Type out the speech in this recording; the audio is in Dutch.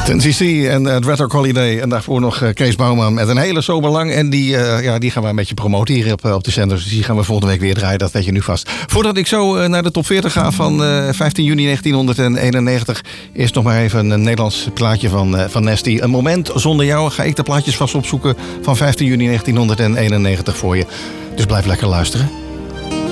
Ten CC en Red Rock Holiday. En daarvoor nog Kees Bouwman met een hele soberlang. En die gaan we een beetje promoten hier op de zender. Dus die gaan we volgende week weer draaien, dat weet je nu vast. Voordat ik zo naar de top 40 ga van 15 juni 1991... eerst nog maar even een Nederlands plaatje van Nasty. Een moment zonder jou ga ik de plaatjes vast opzoeken van 15 juni 1991 voor je. Dus blijf lekker luisteren.